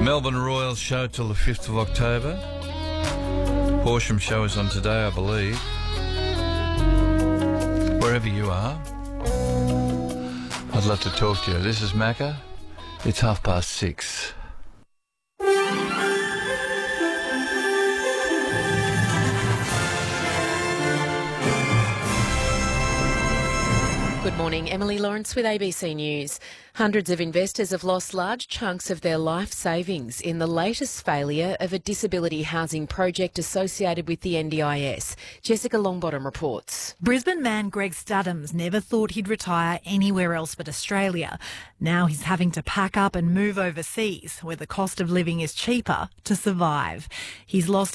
Melbourne Royals show till the 5th of October. Horsham show is on today, I believe. Wherever you are, I'd love to talk to you. This is Macca. It's 6:30. Good morning, Emily Lawrence with ABC News. Hundreds of investors have lost large chunks of their life savings in the latest failure of a disability housing project associated with the NDIS. Jessica Longbottom reports. Brisbane man Greg Studdams never thought he'd retire anywhere else but Australia. Now he's having to pack up and move overseas, where the cost of living is cheaper, to survive. He's lost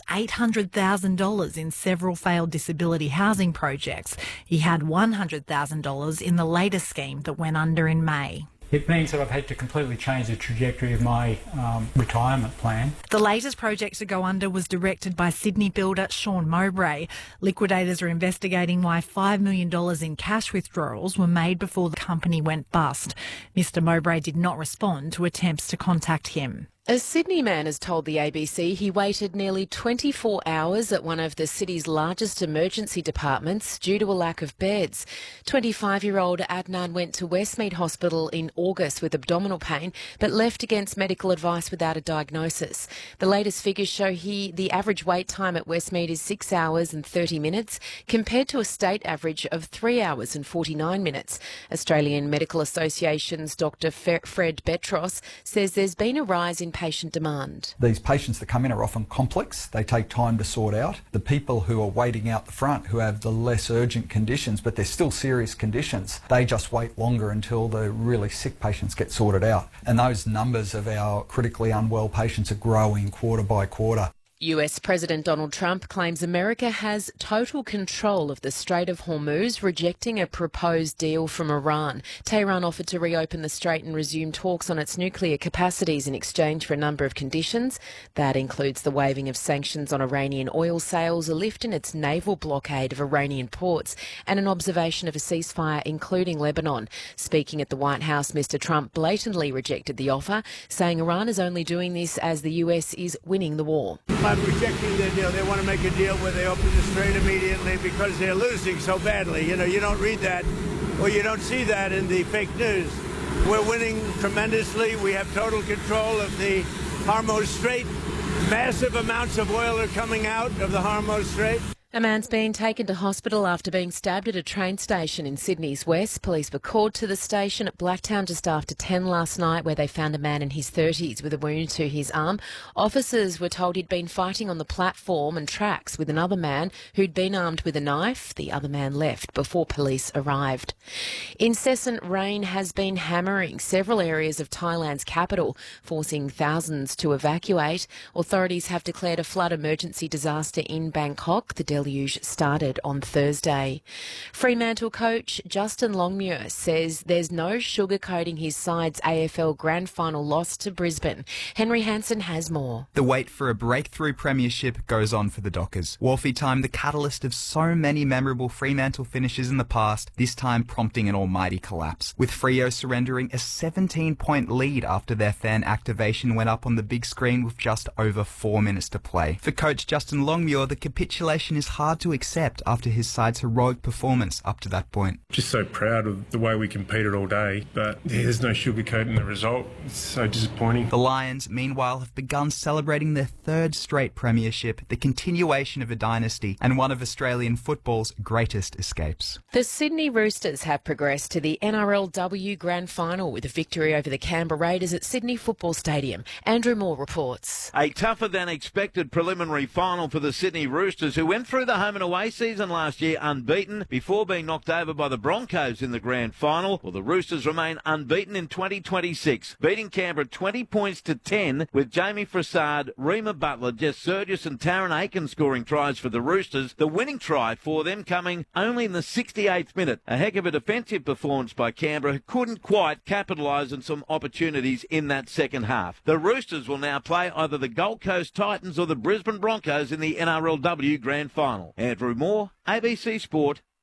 $800,000 in several failed disability housing projects. He had $100,000 in the latest scheme that went under in May. It means that I've had to completely change the trajectory of my retirement plan. The latest project to go under was directed by Sydney builder Sean Mowbray. Liquidators are investigating why $5 million in cash withdrawals were made before the company went bust. Mr Mowbray did not respond to attempts to contact him. A Sydney man has told the ABC he waited nearly 24 hours at one of the city's largest emergency departments due to a lack of beds. 25-year-old Adnan went to Westmead Hospital in August with abdominal pain, but left against medical advice without a diagnosis. The latest figures show the average wait time at Westmead is 6 hours and 30 minutes, compared to a state average of 3 hours and 49 minutes. Australian Medical Association's Dr. Fred Betros says there's been a rise in patient demand. These patients that come in are often complex. They take time to sort out. The people who are waiting out the front, who have the less urgent conditions, but they're still serious conditions, they just wait longer until the really sick patients get sorted out. And those numbers of our critically unwell patients are growing quarter by quarter. US President Donald Trump claims America has total control of the Strait of Hormuz, rejecting a proposed deal from Iran. Tehran offered to reopen the strait and resume talks on its nuclear capacities in exchange for a number of conditions. That includes the waiving of sanctions on Iranian oil sales, a lift in its naval blockade of Iranian ports, and an observation of a ceasefire, including Lebanon. Speaking at the White House, Mr Trump blatantly rejected the offer, saying Iran is only doing this as the US is winning the war. I'm rejecting their deal. They want to make a deal where they open the strait immediately because they're losing so badly. You don't read that or you don't see that in the fake news. We're winning tremendously. We have total control of the Hormuz Strait. Massive amounts of oil are coming out of the Hormuz Strait. A man's been taken to hospital after being stabbed at a train station in Sydney's west. Police were called to the station at Blacktown just after 10 last night, where they found a man in his 30s with a wound to his arm. Officers were told he'd been fighting on the platform and tracks with another man who'd been armed with a knife. The other man left before police arrived. Incessant rain has been hammering several areas of Thailand's capital, forcing thousands to evacuate. Authorities have declared a flood emergency disaster in Bangkok. The deluge started on Thursday. Fremantle coach Justin Longmuir says there's no sugarcoating his side's AFL Grand Final loss to Brisbane. Henry Hansen has more. The wait for a breakthrough premiership goes on for the Dockers. Wolfie time, the catalyst of so many memorable Fremantle finishes in the past, this time prompting an almighty collapse, with Freo surrendering a 17-point lead after their fan activation went up on the big screen with just over 4 minutes to play. For coach Justin Longmuir, the capitulation is hard to accept after his side's heroic performance up to that point. Just so proud of the way we competed all day, but there's no sugarcoating the result. It's so disappointing. The Lions, meanwhile, have begun celebrating their third straight premiership, the continuation of a dynasty and one of Australian football's greatest escapes. The Sydney Roosters have progressed to the NRLW Grand Final with a victory over the Canberra Raiders at Sydney Football Stadium. Andrew Moore reports. A tougher than expected preliminary final for the Sydney Roosters, who went through the home and away season last year unbeaten before being knocked over by the Broncos in the grand final. Well, the Roosters remain unbeaten in 2026, beating Canberra 20 points to 10 with Jamie Frassard, Rima Butler, Jess Sergis and Taron Aiken scoring tries for the Roosters. The winning try for them coming only in the 68th minute. A heck of a defensive performance by Canberra, who couldn't quite capitalise on some opportunities in that second half. The Roosters will now play either the Gold Coast Titans or the Brisbane Broncos in the NRLW grand final. Andrew Moore, ABC Sport,